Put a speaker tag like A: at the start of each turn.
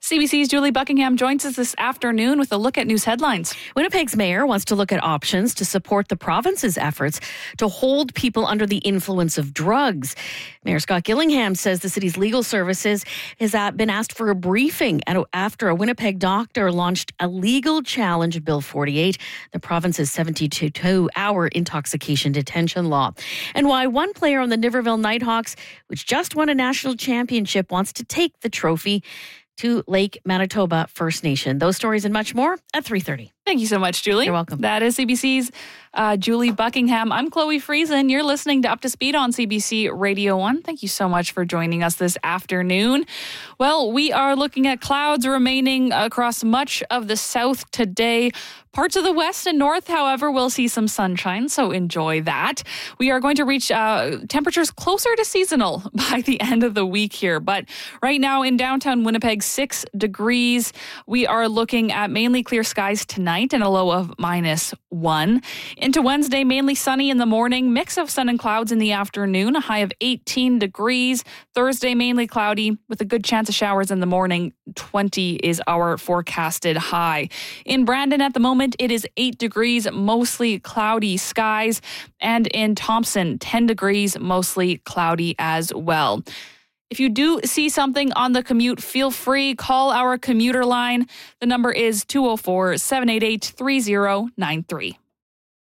A: CBC's Julie Buckingham joins us this afternoon with a look at news headlines.
B: Winnipeg's mayor wants to look at options to support the province's efforts to hold people under the influence of drugs. Mayor Scott Gillingham says the city's legal services has been asked for a briefing after a Winnipeg doctor launched a legal challenge of Bill 48, the province's 72-hour intoxication detention law, and why one player on the Niverville Nighthawks, which just won a national championship, wants to take the trophy to Lake Manitoba First Nation. Those stories and much more at 3:30.
A: Thank you so much, Julie.
B: You're welcome.
A: That is CBC's Julie Buckingham. I'm Chloe Friesen. You're listening to Up to Speed on CBC Radio 1. Thank you so much for joining us this afternoon. Well, we are looking at clouds remaining across much of the south today. Parts of the west and north, however, will see some sunshine, so enjoy that. We are going to reach temperatures closer to seasonal by the end of the week here. But right now in downtown Winnipeg, 6 degrees. We are looking at mainly clear skies tonight and a low of -1. Into Wednesday, mainly sunny in the morning, mix of sun and clouds in the afternoon, a high of 18 degrees. Thursday, mainly cloudy with a good chance of showers in the morning. 20 is our forecasted high. In Brandon at the moment, it is 8 degrees, mostly cloudy skies. And in Thompson, 10 degrees, mostly cloudy as well. If you do see something on the commute, feel free, call our commuter line. The number is 204-788-3093.